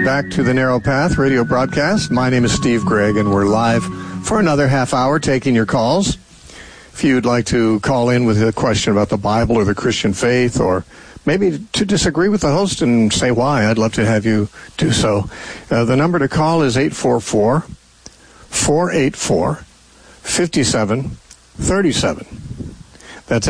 back to the Narrow Path radio broadcast. My name is Steve Gregg, and we're live for another half hour taking your calls. If you'd like to call in with a question about the Bible or the Christian faith, or maybe to disagree with the host and say why, I'd love to have you do so. The number to call is 844-484-5737. That's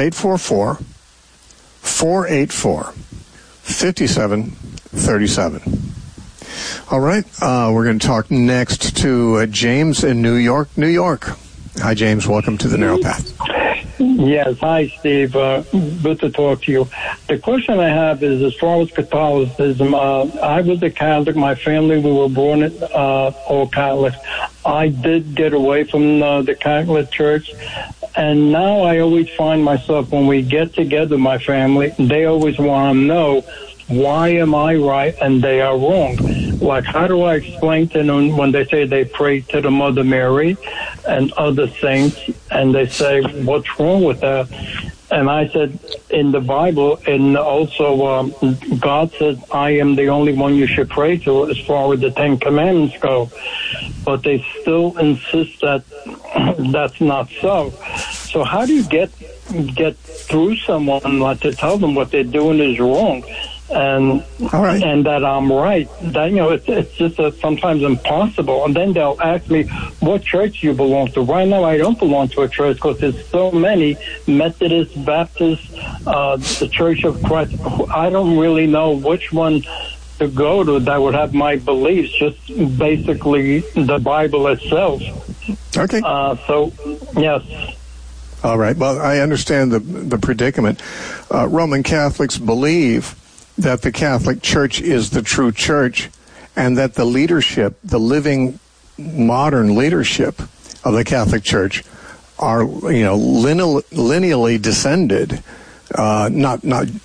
844-484-5737. All right, we're going to talk next to James in New York, New York. Hi, James. Welcome to the Narrow Path. Yes. Hi, Steve. Good to talk to you. The question I have is, as far as Catholicism, I was a Catholic. My family, we were born all Catholics. I did get away from the Catholic Church. And now I always find myself, when we get together, my family, they always want to know, why am I right and they are wrong? Like, how do I explain to them when they say they pray to the Mother Mary and other saints, and they say, what's wrong with that? And I said, in the Bible, and also God said, I am the only one you should pray to as far as the Ten Commandments go. But they still insist that that's not so. So how do you get through someone, like, to tell them what they're doing is wrong? And and that I'm right. That, it's just sometimes impossible. And then they'll ask me, what church you belong to? Right now, I don't belong to a church because there's so many: Methodist, Baptist, the Church of Christ. I don't really know which one to go to that would have my beliefs, just basically the Bible itself. Okay. So, yes. All right. Well, I understand the predicament. Roman Catholics believe that the Catholic Church is the true church, and that the leadership, the living modern leadership of the Catholic Church, are lineally descended, not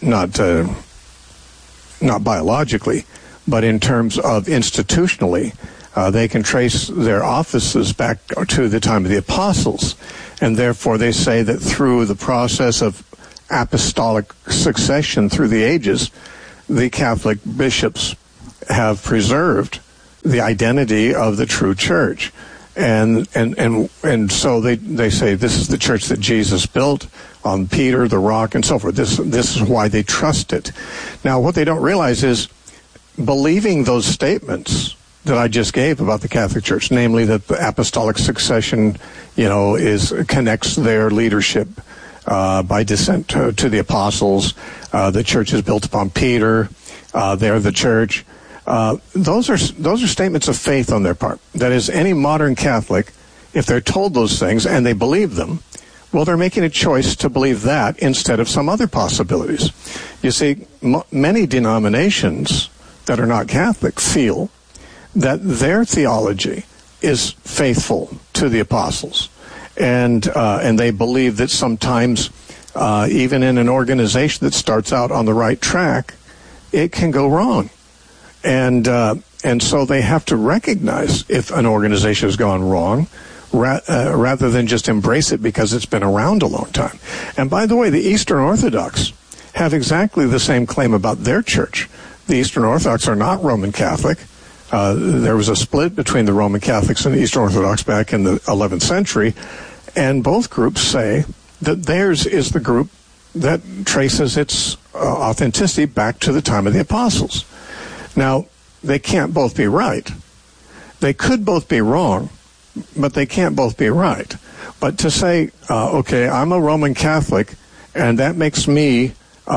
biologically, but in terms of institutionally. They can trace their offices back to the time of the apostles, and therefore they say that through the process of apostolic succession through the ages, the Catholic bishops have preserved the identity of the true church. And so they say this is the church that Jesus built on Peter, the rock, and so forth. This is why they trust it. Now, what they don't realize is, believing those statements that I just gave about the Catholic Church, namely that the apostolic succession, connects their leadership by descent to the apostles. The church is built upon Peter. They're the church. Those are statements of faith on their part. That is, any modern Catholic, if they're told those things and they believe them, well, they're making a choice to believe that instead of some other possibilities. You see, many denominations that are not Catholic feel that their theology is faithful to the apostles. And they believe that sometimes, even in an organization that starts out on the right track, it can go wrong. And so they have to recognize if an organization has gone wrong, rather than just embrace it because it's been around a long time. And by the way, the Eastern Orthodox have exactly the same claim about their church. The Eastern Orthodox are not Roman Catholic. There was a split between the Roman Catholics and the Eastern Orthodox back in the 11th century, and both groups say that theirs is the group that traces its authenticity back to the time of the apostles. Now, they can't both be right. They could both be wrong, but they can't both be right. But to say, okay, I'm a Roman Catholic, and that makes me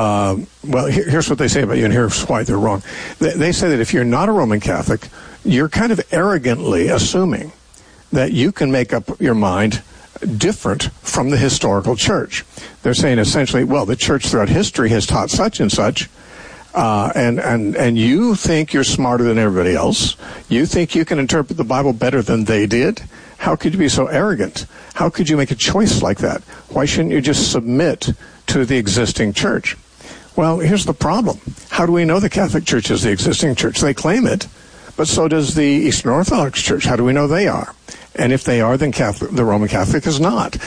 here's what they say about you, and here's why they're wrong. They say that if you're not a Roman Catholic, you're kind of arrogantly assuming that you can make up your mind different from the historical church. They're saying essentially, well, the church throughout history has taught such and such, and you think you're smarter than everybody else. You think you can interpret the Bible better than they did. How could you be so arrogant? How could you make a choice like that? Why shouldn't you just submit to the existing church? Well, here's the problem. How do we know the Catholic Church is the existing church? They claim it, but so does the Eastern Orthodox Church. How do we know they are? And if they are, then the Roman Catholic is not.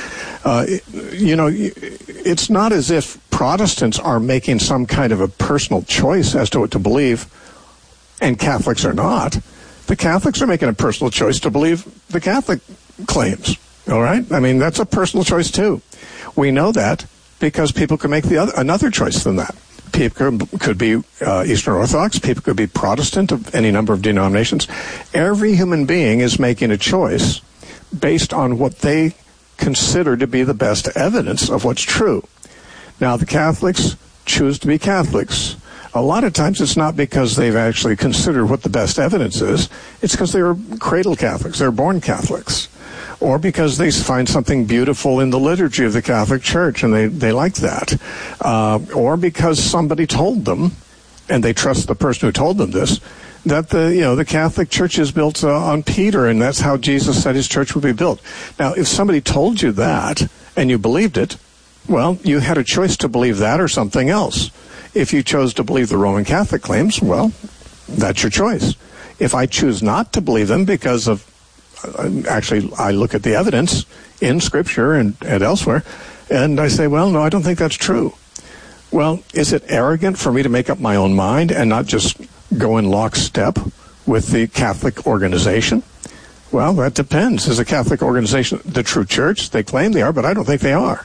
It's not as if Protestants are making some kind of a personal choice as to what to believe. and Catholics are not. The Catholics are making a personal choice to believe the Catholic claims. All right? I mean, that's a personal choice too. We know that because people can make another choice than that. People could be Eastern Orthodox. People could be Protestant of any number of denominations. Every human being is making a choice based on what they consider to be the best evidence of what's true. Now, the Catholics choose to be Catholics. A lot of times it's not because they've actually considered what the best evidence is. It's because they were cradle Catholics. They're born Catholics. Or because they find something beautiful in the liturgy of the Catholic Church and they like that. Or because somebody told them, and they trust the person who told them this, that the Catholic Church is built on Peter, and that's how Jesus said his church would be built. Now, if somebody told you that and you believed it, well, you had a choice to believe that or something else. If you chose to believe the Roman Catholic claims, well, that's your choice. If I choose not to believe them because of, actually, I look at the evidence in Scripture and elsewhere, and I say, well, no, I don't think that's true. Well, is it arrogant for me to make up my own mind and not just go in lockstep with the Catholic organization? Well, that depends. Is a Catholic organization the true church? They claim they are, but I don't think they are.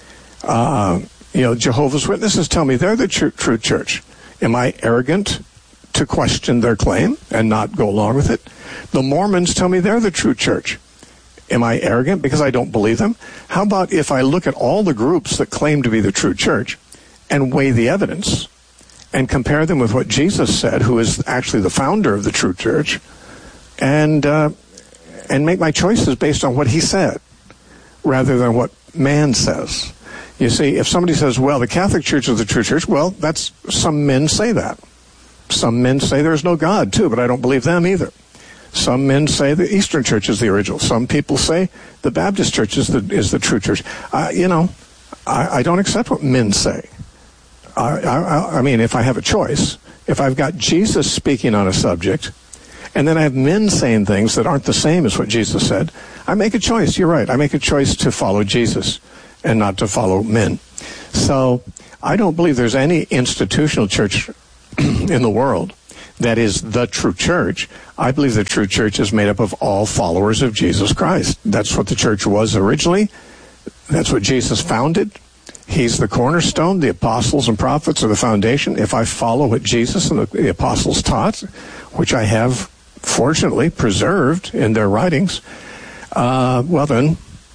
Jehovah's Witnesses tell me they're the true church. Am I arrogant to question their claim and not go along with it? The Mormons tell me they're the true church. Am I arrogant because I don't believe them? How about if I look at all the groups that claim to be the true church and weigh the evidence and compare them with what Jesus said, who is actually the founder of the true church, and make my choices based on what he said rather than what man says? You see, if somebody says, well, the Catholic Church is the true church, well, some men say that. Some men say there's no God, too, but I don't believe them either. Some men say the Eastern Church is the original. Some people say the Baptist Church is the true church. I don't accept what men say. I mean, if I have a choice, if I've got Jesus speaking on a subject, and then I have men saying things that aren't the same as what Jesus said, I make a choice. You're right. I make a choice to follow Jesus and not to follow men. So I don't believe there's any institutional church in the world that is the true church. I believe the true church is made up of all followers of Jesus Christ. That's what the church was originally. That's what Jesus founded. He's the cornerstone. The apostles and prophets are the foundation. If I follow what Jesus and the apostles taught, which I have fortunately preserved in their writings, well then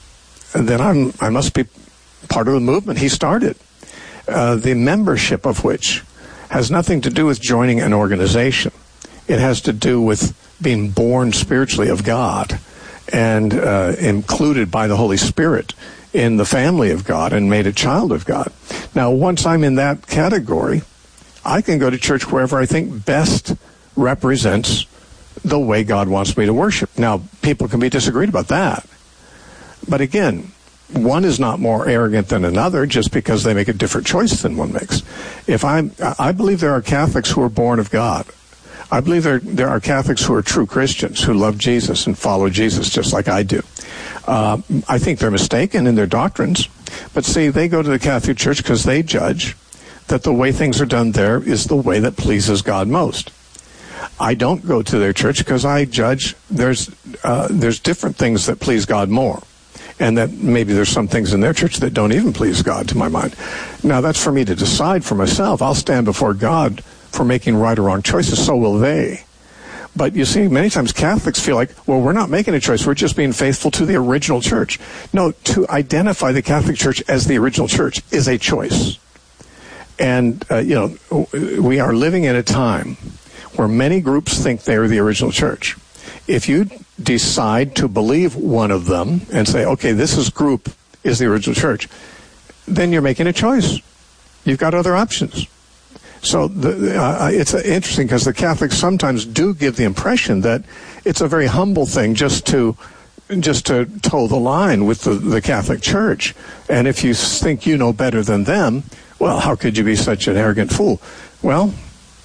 I must be part of the movement he started. The membership of which has nothing to do with joining an organization. It has to do with being born spiritually of God and included by the Holy Spirit in the family of God and made a child of God. Now, once I'm in that category, I can go to church wherever I think best represents the way God wants me to worship. Now, people can be disagreed about that. But again, one is not more arrogant than another just because they make a different choice than one makes. I believe there are Catholics who are born of God. I believe there are Catholics who are true Christians, who love Jesus and follow Jesus just like I do. I think they're mistaken in their doctrines. But see, they go to the Catholic Church because they judge that the way things are done there is the way that pleases God most. I don't go to their church because I judge there's different things that please God more. And that maybe there's some things in their church that don't even please God, to my mind. Now, that's for me to decide for myself. I'll stand before God for making right or wrong choices. So will they. But you see, many times Catholics feel like, well, we're not making a choice. We're just being faithful to the original church. No, to identify the Catholic Church as the original church is a choice. And, we are living in a time where many groups think they're the original church. If you decide to believe one of them and say, okay, this group is the original church, then you're making a choice. You've got other options. So it's interesting because the Catholics sometimes do give the impression that it's a very humble thing just to toe the line with the Catholic Church. And if you think you know better than them, well, how could you be such an arrogant fool? Well,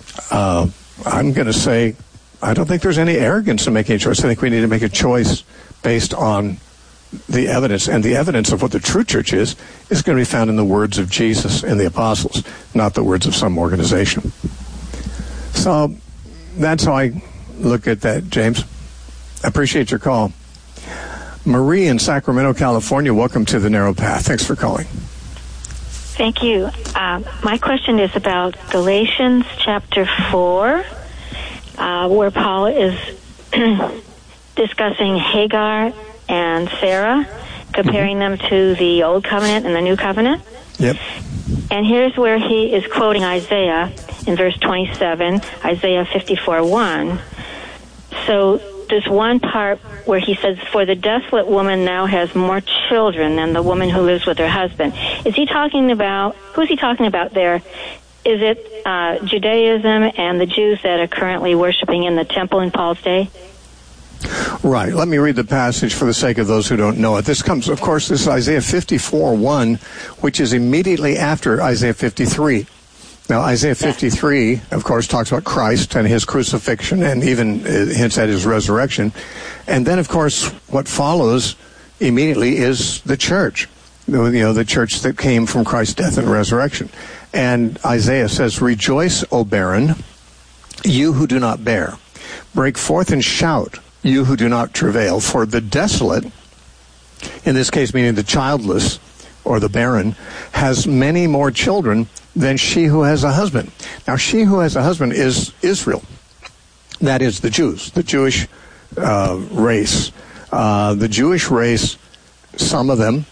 I'm going to say I don't think there's any arrogance in making a choice. I think we need to make a choice based on the evidence, and the evidence of what the true church is going to be found in the words of Jesus and the apostles, not the words of some organization. So that's how I look at that, James. I appreciate your call. Marie in Sacramento, California, welcome to The Narrow Path. Thanks for calling. Thank you. My question is about Galatians chapter 4, where Paul is discussing Hagar and Sarah, comparing them to the Old Covenant and the New Covenant. Yep. And here's where he is quoting Isaiah in verse 27, Isaiah 54:1. So there's one part where he says, "For the desolate woman now has more children than the woman who lives with her husband." Is he talking about, who's he talking about there? Is it Judaism and the Jews that are currently worshiping in the temple in Paul's day? Right. Let me read the passage for the sake of those who don't know it. This comes, of course, this is Isaiah 54:1, which is immediately after Isaiah 53. Now, Isaiah 53, of course, talks about Christ and his crucifixion and even hints at his resurrection. And then, of course, what follows immediately is the church, the church that came from Christ's death and resurrection. And Isaiah says, "Rejoice, O barren, you who do not bear. Break forth and shout, you who do not travail. For the desolate," in this case meaning the childless or the barren, "has many more children than she who has a husband." Now, she who has a husband is Israel. That is the Jews, the Jewish race. The Jewish race, some of them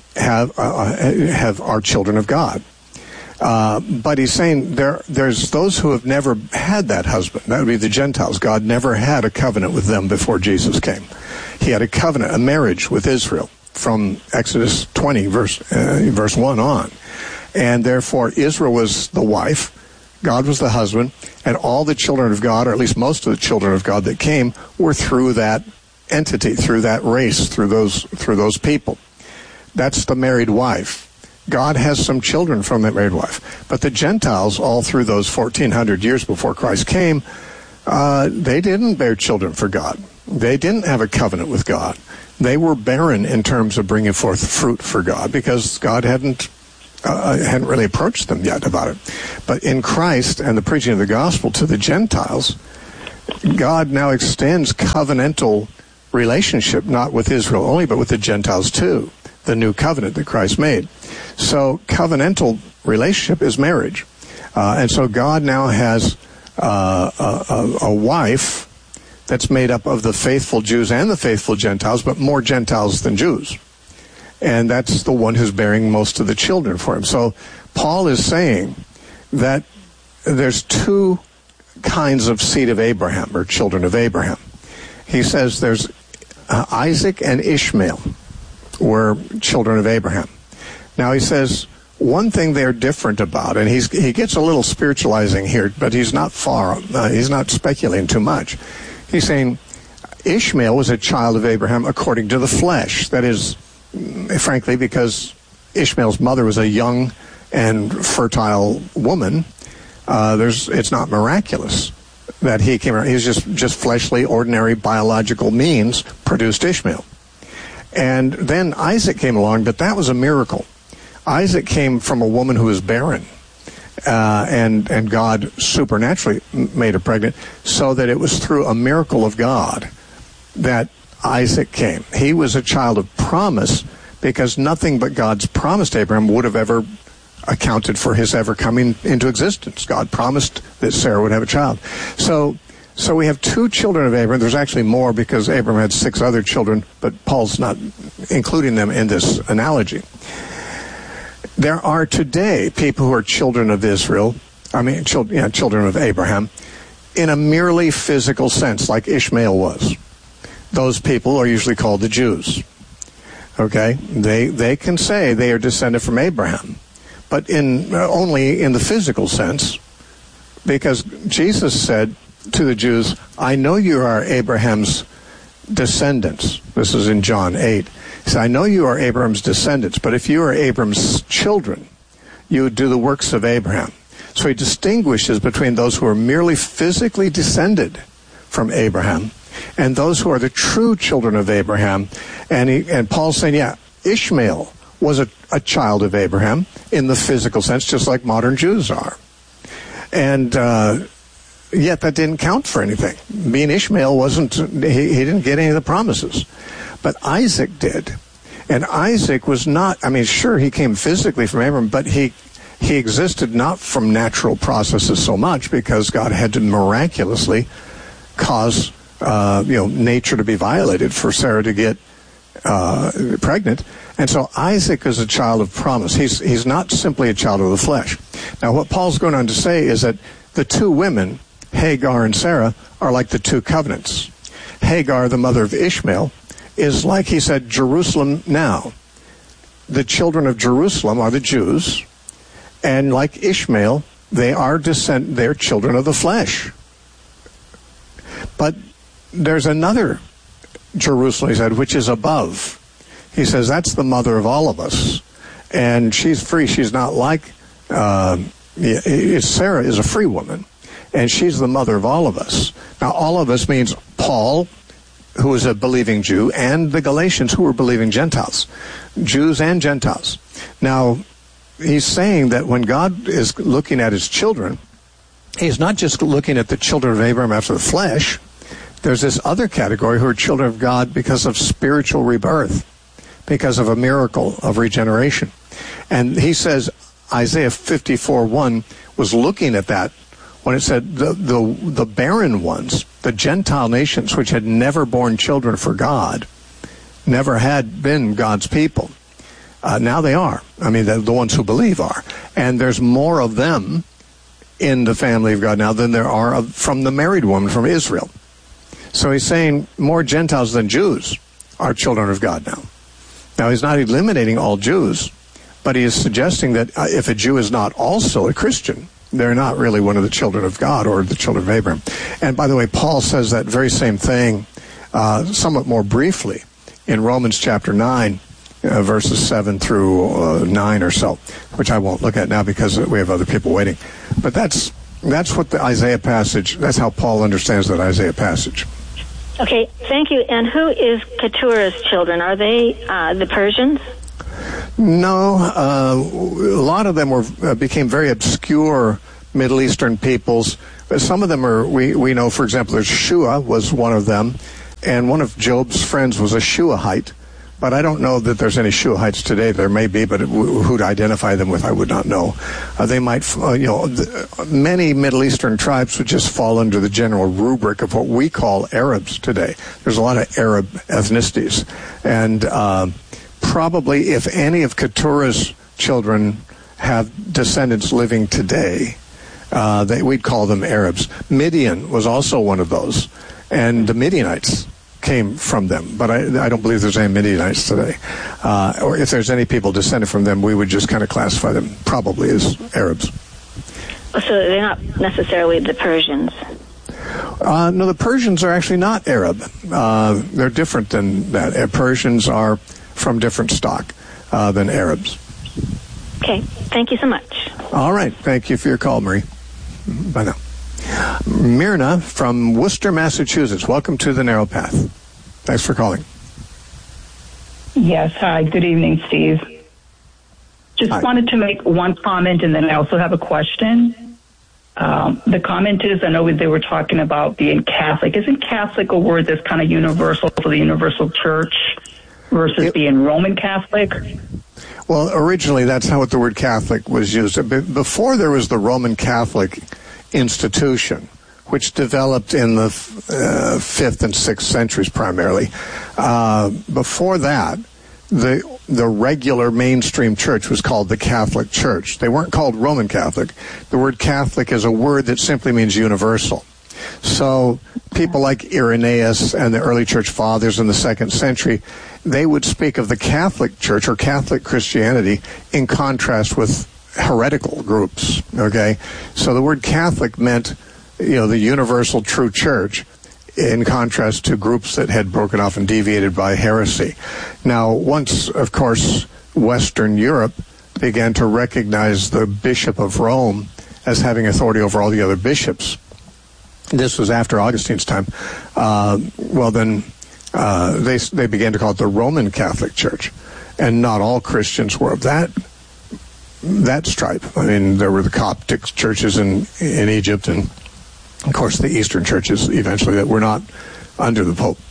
are children of God. But he's saying there's those who have never had that husband. That would be the Gentiles. God never had a covenant with them before Jesus came. He had a covenant, a marriage with Israel from Exodus 20, verse 1 on. And therefore, Israel was the wife, God was the husband, and all the children of God, or at least most of the children of God that came, were through that entity, through that race, through those people. That's the married wife. God has some children from that married wife. But the Gentiles, all through those 1,400 years before Christ came, they didn't bear children for God. They didn't have a covenant with God. They were barren in terms of bringing forth fruit for God because God hadn't really approached them yet about it. But in Christ and the preaching of the gospel to the Gentiles, God now extends covenantal relationship, not with Israel only, but with the Gentiles too, the new covenant that Christ made. So covenantal relationship is marriage. And so God now has a wife that's made up of the faithful Jews and the faithful Gentiles, but more Gentiles than Jews. And that's the one who's bearing most of the children for him. So Paul is saying that there's two kinds of seed of Abraham, or children of Abraham. He says there's Isaac and Ishmael were children of Abraham. Now he says one thing they're different about, and he gets a little spiritualizing here, but he's not speculating too much. He's saying Ishmael was a child of Abraham according to the flesh. That is, frankly, because Ishmael's mother was a young and fertile woman, it's not miraculous that he came around. He's just fleshly, ordinary, biological means produced Ishmael. And then Isaac came along, but that was a miracle. Isaac came from a woman who was barren, and God supernaturally made her pregnant, so that it was through a miracle of God that Isaac came. He was a child of promise because nothing but God's promise to Abraham would have ever accounted for his ever coming into existence. God promised that Sarah would have a child. So we have two children of Abraham. There's actually more because Abraham had 6 other children, but Paul's not including them in this analogy. There are today people who are children of Israel, children of Abraham, in a merely physical sense, like Ishmael was. Those people are usually called the Jews. Okay? They can say they are descended from Abraham, but only in the physical sense, because Jesus said to the Jews, "I know you are Abraham's descendants." This is in John 8. He said, "I know you are Abraham's descendants, but if you are Abraham's children, you would do the works of Abraham." So he distinguishes between those who are merely physically descended from Abraham and those who are the true children of Abraham. And Paul's saying, Ishmael was a child of Abraham in the physical sense, just like modern Jews are. And yet that didn't count for anything. Being Ishmael wasn't, he didn't get any of the promises. But Isaac did. And Isaac was not, I mean, sure, he came physically from Abraham, but he existed not from natural processes so much, because God had to miraculously cause, nature to be violated for Sarah to get pregnant. And so Isaac is a child of promise. He's not simply a child of the flesh. Now, what Paul's going on to say is that the two women, Hagar and Sarah, are like the two covenants. Hagar, the mother of Ishmael, is like, he said, Jerusalem now. The children of Jerusalem are the Jews, and like Ishmael, they're children of the flesh. But there's another Jerusalem, he said, which is above. He says that's the mother of all of us, and she's free. She's not like Sarah is a free woman, and she's the mother of all of us. Now, all of us means Paul, who is a believing Jew, and the Galatians, who were believing Gentiles, Jews and Gentiles. Now, he's saying that when God is looking at his children, he's not just looking at the children of Abraham after the flesh. There's this other category who are children of God because of spiritual rebirth, because of a miracle of regeneration. And he says Isaiah 54:1 was looking at that when it said the barren ones, the Gentile nations, which had never borne children for God, never had been God's people. Now they are. I mean, the ones who believe are. And there's more of them in the family of God now than there are from the married woman from Israel. So he's saying more Gentiles than Jews are children of God now. Now, he's not eliminating all Jews, but he is suggesting that if a Jew is not also a Christian, they're not really one of the children of God or the children of Abraham. And by the way, Paul says that very same thing somewhat more briefly in Romans chapter 9, verses 7 through 9 or so, which I won't look at now because we have other people waiting. But that's what the Isaiah passage, that's how Paul understands that Isaiah passage. Okay, thank you. And who is Keturah's children? Are they the Persians? No, a lot of them became very obscure Middle Eastern peoples. Some of them are, we know, for example, there's Shua was one of them, and one of Job's friends was a Shuahite. But I don't know that there's any Shuahites today. There may be, but who to identify them with, I would not know. They might, many Middle Eastern tribes would just fall under the general rubric of what we call Arabs today. There's a lot of Arab ethnicities. And probably if any of Keturah's children have descendants living today, we'd call them Arabs. Midian was also one of those. And the Midianites came from them, but I don't believe there's any Midianites today. Or if there's any people descended from them, we would just kind of classify them probably as Arabs. So they're not necessarily the Persians? No, the Persians are actually not Arab. They're different than that. Persians are from different stock than Arabs. Okay, thank you so much. All right, thank you for your call, Marie. Bye now. Myrna from Worcester, Massachusetts. Welcome to the Narrow Path. Thanks for calling. Yes, hi. Good evening, Steve. Just wanted to make one comment, and then I also have a question. The comment is, I know they were talking about being Catholic. Isn't Catholic a word that's kind of universal for the universal church versus being Roman Catholic? Well, originally that's how the word Catholic was used. Before there was the Roman Catholic institution, which developed in the 5th and 6th centuries primarily. Before that, the regular mainstream church was called the Catholic Church. They weren't called Roman Catholic. The word Catholic is a word that simply means universal. So people like Irenaeus and the early church fathers in the 2nd century, they would speak of the Catholic Church or Catholic Christianity in contrast with heretical groups, okay? So the word Catholic meant, the universal true church in contrast to groups that had broken off and deviated by heresy. Now, once, of course, Western Europe began to recognize the Bishop of Rome as having authority over all the other bishops, this was after Augustine's time, they began to call it the Roman Catholic Church. And not all Christians were of that stripe. I mean, there were the Coptic churches in Egypt and Of course, the Eastern churches eventually that were not under the Pope.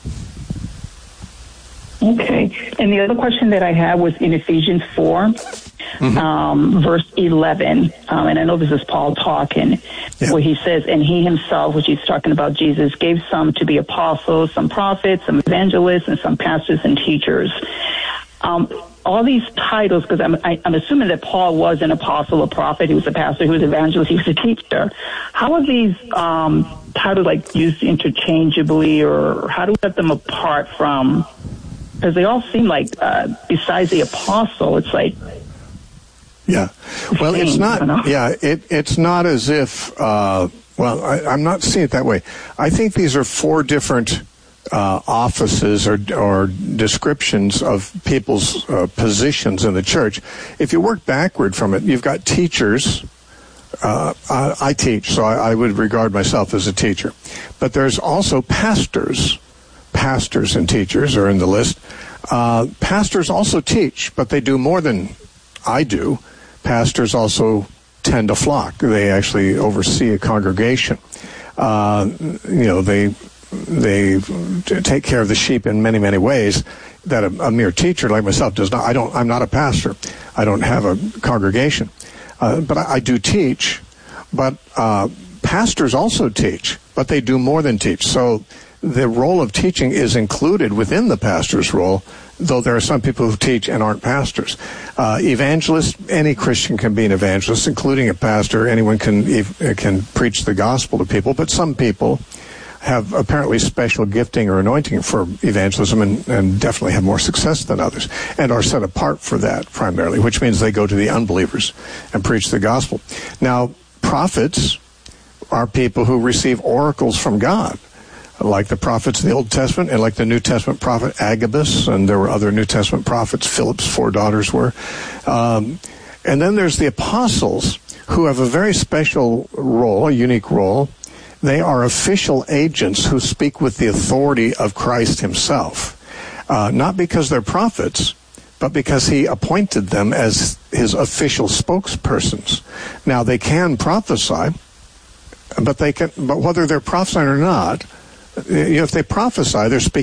Okay. And the other question that I had was in Ephesians 4, verse 11. And I know this is Paul talking, where he says, and he himself, which he's talking about Jesus, gave some to be apostles, some prophets, some evangelists, and some pastors and teachers. All these titles, because I'm assuming that Paul was an apostle, a prophet, he was a pastor, he was an evangelist, he was a teacher. How are these titles like used interchangeably, or how do we set them apart from? Because they all seem like, besides the apostle, it's like. Yeah. Well, it's not. Yeah, it's not as if. I'm not seeing it that way. I think these are four different offices or descriptions of people's positions in the church. If you work backward from it, you've got teachers. I teach, so I would regard myself as a teacher. But there's also pastors. Pastors and teachers are in the list. Pastors also teach, but they do more than I do. Pastors also tend to flock. They actually oversee a congregation. They take care of the sheep in many, many ways that a mere teacher like myself does not. I'm not a pastor. I don't have a congregation. But I do teach. But pastors also teach, but they do more than teach. So the role of teaching is included within the pastor's role, though there are some people who teach and aren't pastors. Evangelists, any Christian can be an evangelist, including a pastor. Anyone can preach the gospel to people, but some people have apparently special gifting or anointing for evangelism and definitely have more success than others and are set apart for that primarily, which means they go to the unbelievers and preach the gospel. Now, prophets are people who receive oracles from God, like the prophets in the Old Testament and like the New Testament prophet Agabus, and there were other New Testament prophets. Philip's 4 daughters were. And then there's the apostles, who have a very special role, a unique role. They are official agents who speak with the authority of Christ himself, not because they're prophets, but because he appointed them as his official spokespersons. Now, they can prophesy, but whether they're prophesying or not, if they prophesy, they're speaking